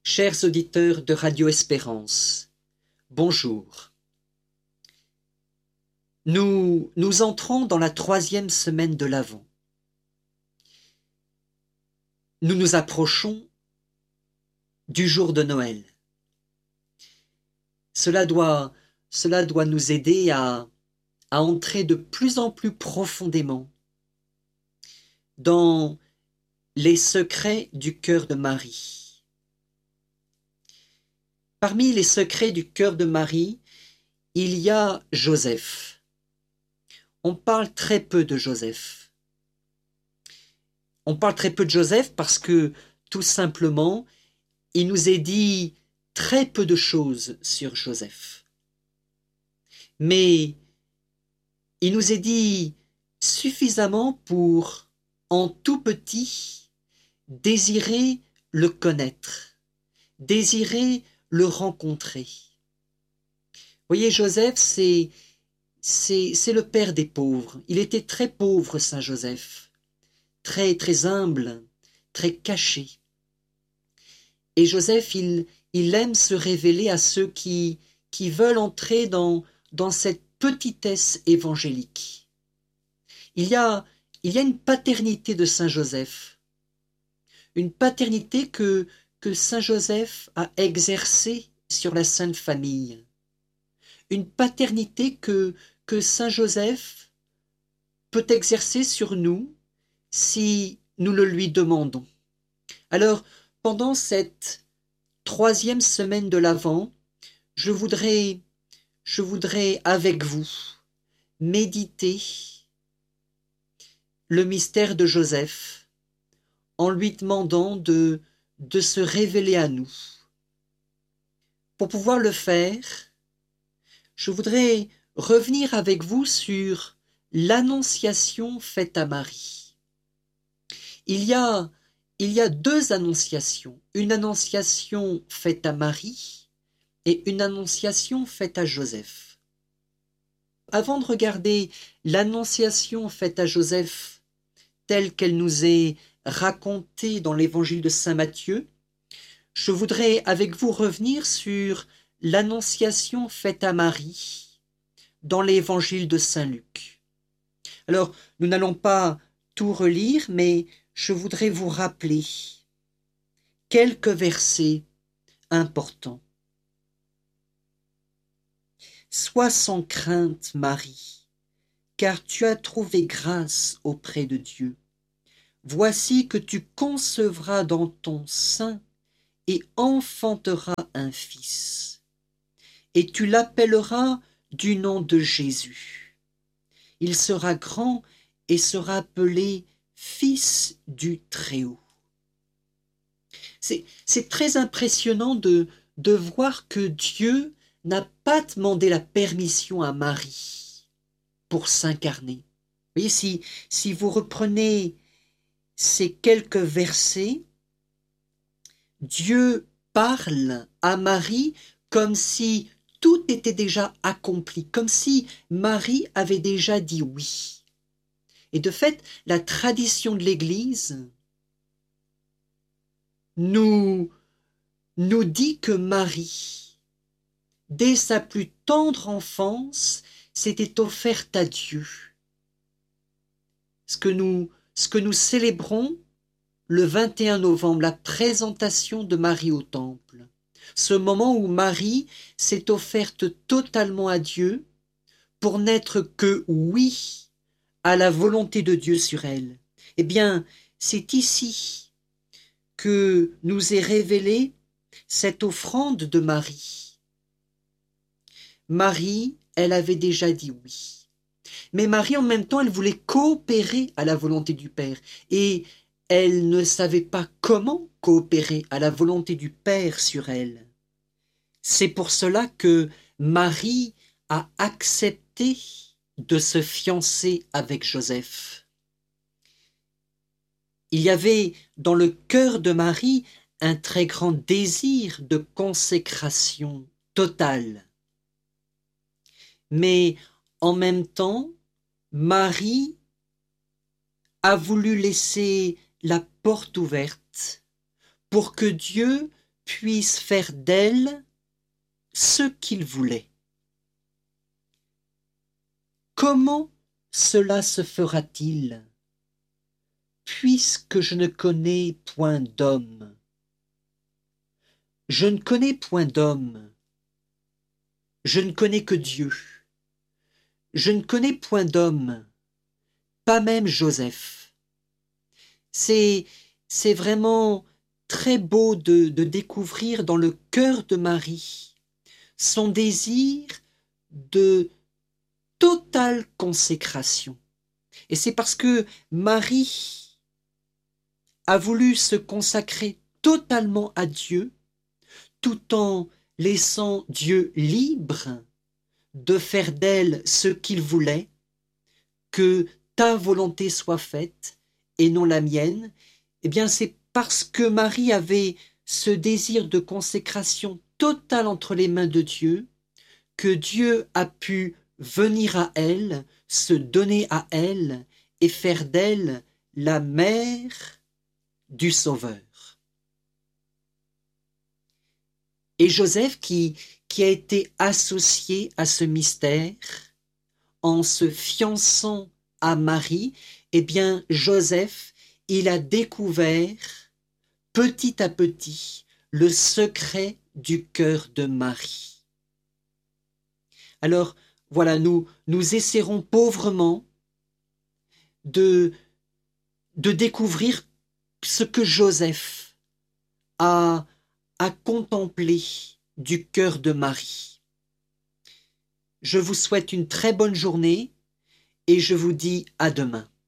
Chers auditeurs de Radio Espérance, bonjour. Nous entrons dans la 3e semaine de l'Avent. Nous nous approchons du jour de Noël. Cela doit nous aider à entrer de plus en plus profondément dans les secrets du cœur de Marie. Parmi les secrets du cœur de Marie, il y a Joseph. On parle très peu de Joseph. On parle très peu de Joseph parce que, tout simplement, il nous est dit très peu de choses sur Joseph. Mais il nous est dit suffisamment pour, en tout petit, désirer le connaître, désirer le rencontrer. Voyez, Joseph, c'est le père des pauvres. Il était très pauvre, Saint Joseph, très humble, très caché. Et Joseph, il aime se révéler à ceux qui veulent entrer dans cette petitesse évangélique. Il y a une paternité de Saint Joseph, une paternité que Saint Joseph a exercée sur la Sainte Famille, une paternité que Saint Joseph peut exercer sur nous si nous le lui demandons. Alors, pendant cette 3e semaine de l'Avent, je voudrais avec vous méditer le mystère de Joseph en lui demandant de se révéler à nous. Pour pouvoir le faire, je voudrais revenir avec vous sur l'annonciation faite à Marie. Il y a 2 annonciations, une annonciation faite à Marie et une annonciation faite à Joseph. Avant de regarder l'annonciation faite à Joseph telle qu'elle nous est racontée dans l'évangile de Saint Matthieu, je voudrais avec vous revenir sur l'annonciation faite à Marie dans l'évangile de Saint Luc. Alors, nous n'allons pas tout relire, mais je voudrais vous rappeler quelques versets importants. Sois sans crainte, Marie, car tu as trouvé grâce auprès de Dieu. Voici que tu concevras dans ton sein et enfanteras un fils, et tu l'appelleras du nom de Jésus. Il sera grand et sera appelé Fils du Très-Haut. C'est très impressionnant de voir que Dieu n'a pas demandé la permission à Marie pour s'incarner. Vous voyez, si vous reprenez ces quelques versets, Dieu parle à Marie comme si tout était déjà accompli, comme si Marie avait déjà dit oui. Et de fait, la tradition de l'Église nous dit que Marie, dès sa plus tendre enfance, s'était offerte à Dieu. Ce que nous célébrons le 21 novembre, la présentation de Marie au temple. Ce moment où Marie s'est offerte totalement à Dieu pour n'être que oui à la volonté de Dieu sur elle. Eh bien, c'est ici que nous est révélée cette offrande de Marie. Marie, elle avait déjà dit oui. Mais Marie, en même temps, elle voulait coopérer à la volonté du Père. Et elle ne savait pas comment coopérer à la volonté du Père sur elle. C'est pour cela que Marie a accepté de se fiancer avec Joseph. Il y avait dans le cœur de Marie un très grand désir de consécration totale. Mais en même temps, Marie a voulu laisser la porte ouverte pour que Dieu puisse faire d'elle ce qu'il voulait. Comment cela se fera-t-il, puisque je ne connais point d'homme? Je ne connais point d'homme, je ne connais que Dieu. Je ne connais point d'homme, pas même Joseph. C'est vraiment très beau de découvrir dans le cœur de Marie son désir de totale consécration. Et c'est parce que Marie a voulu se consacrer totalement à Dieu, tout en laissant Dieu libre de faire d'elle ce qu'il voulait, que ta volonté soit faite et non la mienne. Eh bien, c'est parce que Marie avait ce désir de consécration totale entre les mains de Dieu que Dieu a pu venir à elle, se donner à elle et faire d'elle la mère du Sauveur. Et Joseph qui a été associé à ce mystère en se fiançant à Marie, eh bien Joseph, il a découvert petit à petit le secret du cœur de Marie. Alors voilà, nous essaierons pauvrement de découvrir ce que Joseph a contemplé du cœur de Marie. Je vous souhaite une très bonne journée et je vous dis à demain.